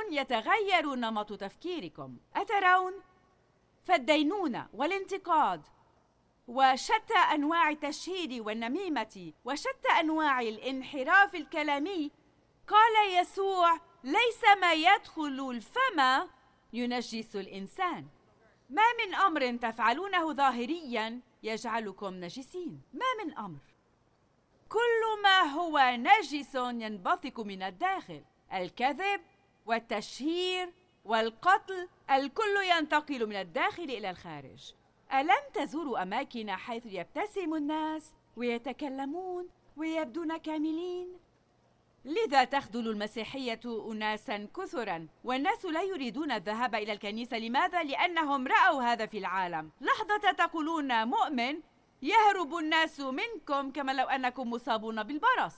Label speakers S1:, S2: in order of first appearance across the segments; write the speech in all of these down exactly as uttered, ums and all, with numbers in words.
S1: يتغير نمط تفكيركم. أترون؟ فالدينونة والانتقاد وشتى أنواع التشهير والنميمة وشتى أنواع الانحراف الكلامي، قال يسوع: ليس ما يدخل الفم ينجس الإنسان. ما من أمر تفعلونه ظاهرياً يجعلكم نجسين، ما من أمر. كل ما هو نجس ينبثق من الداخل. الكذب والتشهير والقتل، الكل ينتقل من الداخل إلى الخارج. ألم تزوروا أماكن حيث يبتسم الناس ويتكلمون ويبدون كاملين؟ لذا تخذل المسيحية أناساً كثراً، والناس لا يريدون الذهاب إلى الكنيسة. لماذا؟ لأنهم رأوا هذا في العالم. لحظة تقولون مؤمن، يهرب الناس منكم كما لو أنكم مصابون بالبرص.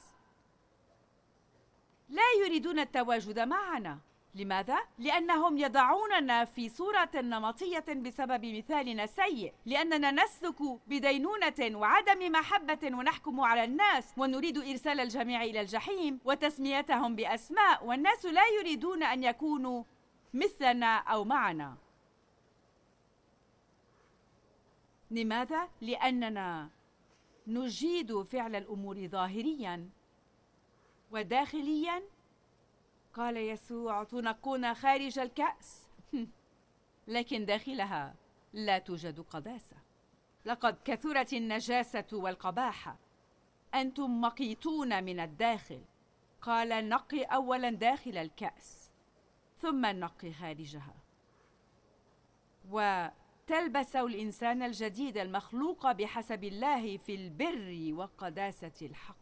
S1: لا يريدون التواجد معنا. لماذا؟ لأنهم يضعوننا في صورة نمطية بسبب مثالنا السيء، لأننا نسلك بدينونة وعدم محبة ونحكم على الناس ونريد إرسال الجميع إلى الجحيم وتسميتهم بأسماء، والناس لا يريدون أن يكونوا مثلنا أو معنا. لماذا؟ لأننا نجيد فعل الأمور ظاهرياً وداخلياً. قال يسوع: تنقون خارج الكأس لكن داخلها لا توجد قداسة. لقد كثرت النجاسة والقباحة. أنتم مقيتون من الداخل. قال: نقي أولا داخل الكأس ثم نقي خارجها. وتلبسوا الإنسان الجديد المخلوق بحسب الله في البر وقداسة الحق.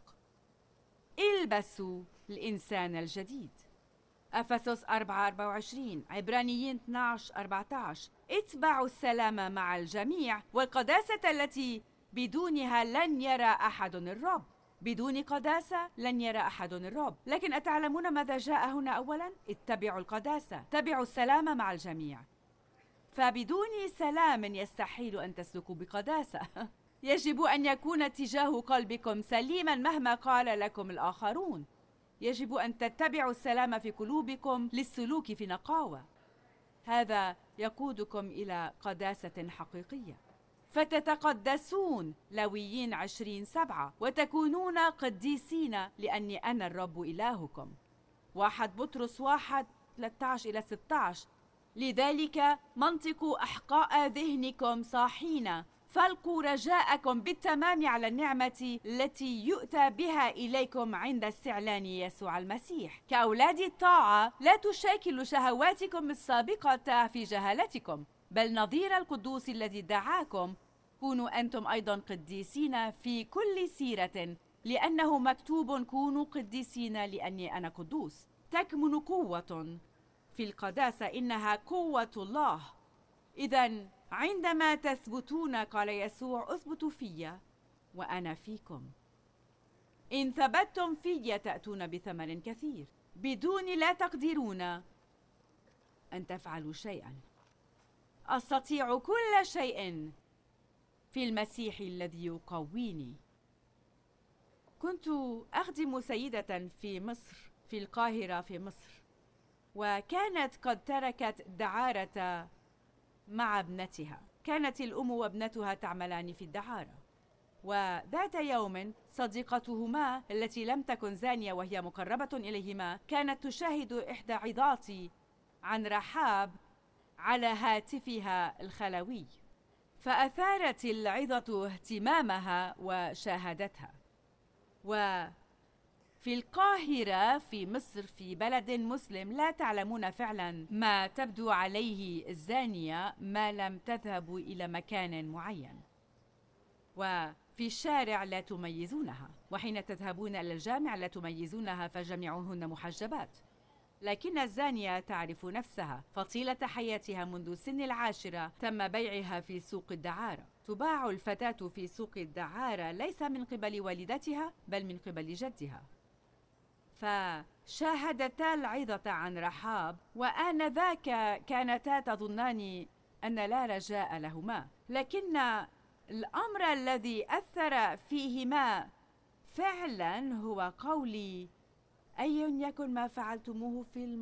S1: البسوا الإنسان الجديد. أفسس أربعة أربعة وعشرين، عبرانيين اثني عشر أربعة عشر. اتبعوا السلام مع الجميع والقداسة التي بدونها لن يرى أحد الرب. بدون قداسة لن يرى أحد الرب. لكن أتعلمون ماذا جاء هنا أولاً؟ اتبعوا القداسة، اتبعوا السلام مع الجميع. فبدون سلام يستحيل أن تسلكوا بقداسة. يجب أن يكون اتجاه قلبكم سليماً مهما قال لكم الآخرون. يجب أن تتبعوا السلام في قلوبكم للسلوك في نقاوة. هذا يقودكم إلى قداسة حقيقية. فتتقدسون، لويين عشرين سبعة، وتكونون قديسين لأني أنا الرب إلهكم. واحد بطرس واحد ثلاثة عشر إلى ستة عشر. لذلك منطقوا أحقاء ذهنكم صاحين، فالقوا رجاءكم بالتمام على النعمة التي يؤتى بها إليكم عند استعلان يسوع المسيح. كأولاد الطاعة لا تشاكل شهواتكم السابقة في جهالتكم، بل نظير القدوس الذي دعاكم كونوا أنتم أيضا قديسين في كل سيرة، لأنه مكتوب: كونوا قديسين لأني أنا قدوس. تكمن قوة في القداسة، إنها قوة الله. إذن عندما تثبتون، قال يسوع: اثبتوا في وأنا فيكم. إن ثبتتم في تأتون بثمر كثير. بدوني لا تقدرون أن تفعلوا شيئا. أستطيع كل شيء في المسيح الذي يقويني. كنت أخدم سيدة في مصر، في القاهرة في مصر، وكانت قد تركت الدعارة مع ابنتها. كانت الأم وابنتها تعملان في الدعارة، وذات يوم صديقتهما التي لم تكن زانية وهي مقربة إليهما كانت تشاهد إحدى عظاتي عن رحاب على هاتفها الخلوي، فأثارت العظة اهتمامها وشاهدتها. وفي القاهرة في مصر، في بلد مسلم، لا تعلمون فعلا ما تبدو عليه الزانية ما لم تذهبوا إلى مكان معين. وفي الشارع لا تميزونها، وحين تذهبون إلى الجامع لا تميزونها، فجميعهن محجبات. لكن الزانية تعرف نفسها، فطيلة حياتها منذ سن العاشرة تم بيعها في سوق الدعارة. تباع الفتاة في سوق الدعارة ليس من قبل والدتها بل من قبل جدها. فشاهدتا العظة عن رحاب، وآنذاك كانتا تظنان أن لا رجاء لهما، لكن الأمر الذي أثر فيهما فعلا هو قولي: أي يكن ما فعلتموه في